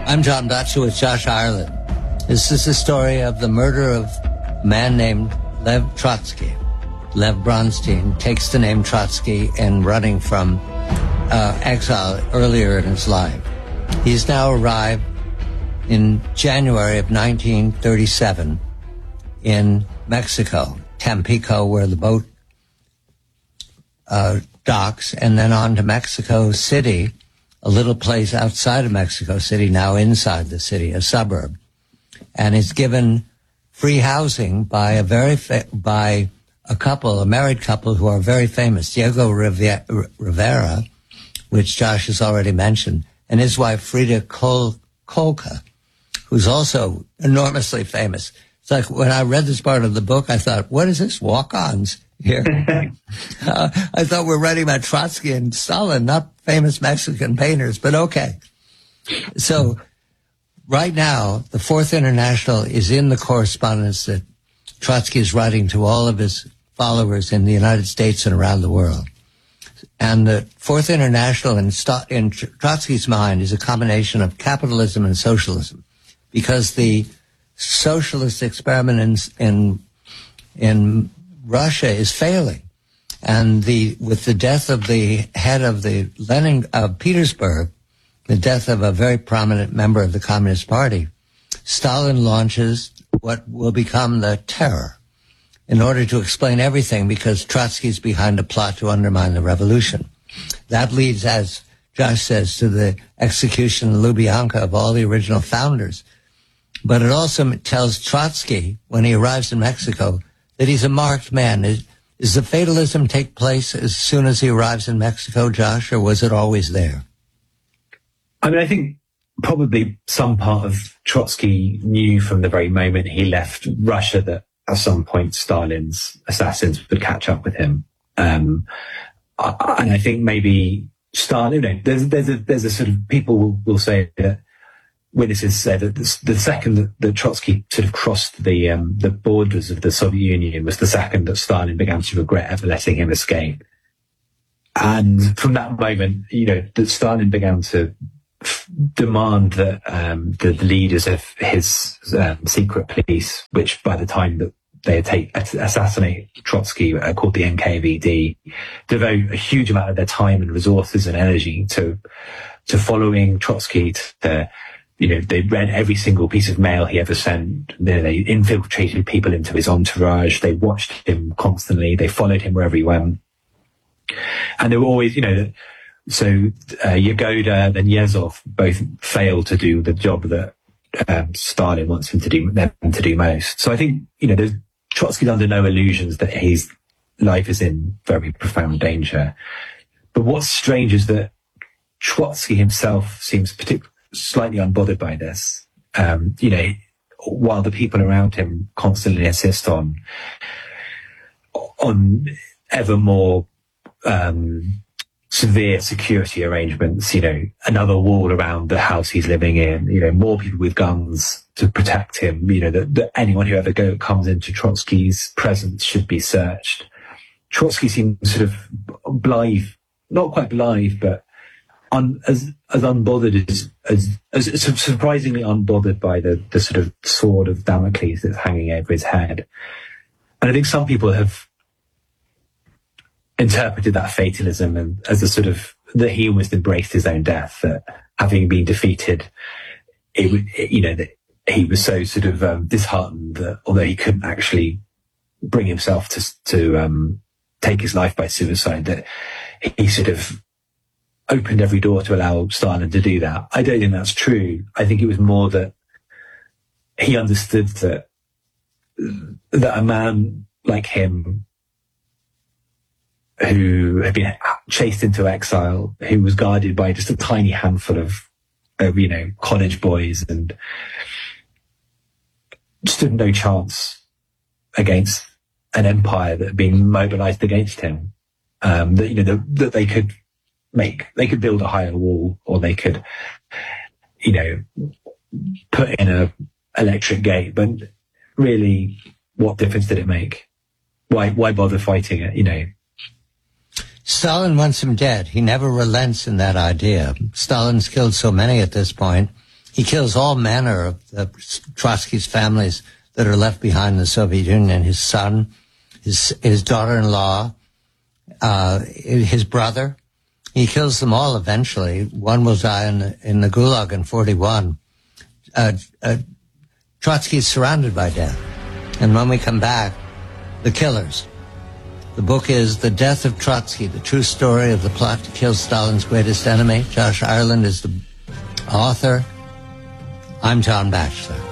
I'm John Batchelor with Josh Ireland. This is the story of the murder of a man named Lev Trotsky. Lev Bronstein takes the name Trotsky in running from exile earlier in his life. He's now arrived in January of 1937 in Mexico, Tampico, where the boat docks, and then on to Mexico City, a little place outside of Mexico City, now inside the city, a suburb. And is given free housing by a married couple who are very famous, Diego Rivera, which Josh has already mentioned, and his wife Frida Kolka, who's also enormously famous. It's like when I read this part of the book, I thought, what is this, walk-ons here? I thought we're writing about Trotsky and Stalin, not famous Mexican painters, but okay. So right now, the Fourth International is in the correspondence that Trotsky is writing to all of his followers in the United States and around the world. And the Fourth International in Trotsky's mind is a combination of capitalism and socialism, because the socialist experiment in Russia is failing. And with the death of the head of the Petersburg, the death of a very prominent member of the Communist Party, Stalin launches what will become the Terror in order to explain everything, because Trotsky's behind a plot to undermine the revolution. That leads, as Josh says, to the execution in Lubyanka of all the original founders. But it also tells Trotsky, when he arrives in Mexico, that he's a marked man. Does the fatalism take place as soon as he arrives in Mexico, Josh, or was it always there? I mean, I think probably some part of Trotsky knew from the very moment he left Russia that at some point Stalin's assassins would catch up with him. And I think maybe Stalin, there's a sort of, people will say that witnesses say that the second that Trotsky sort of crossed the borders of the Soviet Union was the second that Stalin began to regret ever letting him escape. And from that moment, that Stalin began to demand that the leaders of his secret police, which by the time that they assassinate Trotsky, called the NKVD, devote a huge amount of their time and resources and energy to following Trotsky. They read every single piece of mail he ever sent. They infiltrated people into his entourage. They watched him constantly. They followed him wherever he went. And they were always, so Yagoda and Yezhov both failed to do the job that Stalin wants them to do most. So I think, Trotsky's under no illusions that his life is in very profound danger. But what's strange is that Trotsky himself seems slightly unbothered by this. While the people around him constantly insist on ever more severe security arrangements, another wall around the house he's living in, more people with guns to protect him, that anyone who ever comes into Trotsky's presence should be searched. Trotsky seems sort of blithe, not quite blithe, but as unbothered as surprisingly unbothered by the sort of sword of Damocles that's hanging over his head. And I think some people have interpreted that fatalism and as a sort of, that he almost embraced his own death, that having been defeated, that he was so sort of disheartened that although he couldn't actually bring himself to take his life by suicide, that he sort of opened every door to allow Stalin to do that. I don't think that's true. I think it was more that he understood that a man like him, who had been chased into exile, who was guarded by just a tiny handful of college boys, and stood no chance against an empire that had been mobilized against him. That they could build a higher wall, or they could, put in a electric gate. But really, what difference did it make? Why bother fighting it? Stalin wants him dead. He never relents in that idea. Stalin's killed so many at this point. He kills all manner of Trotsky's families that are left behind in the Soviet Union. His son, his daughter-in-law, his brother. He kills them all eventually. One will die in the Gulag in 1941. Trotsky is surrounded by death. And when we come back, the killers. The book is The Death of Trotsky, the true story of the plot to kill Stalin's greatest enemy. Josh Ireland is the author. I'm John Batchelor.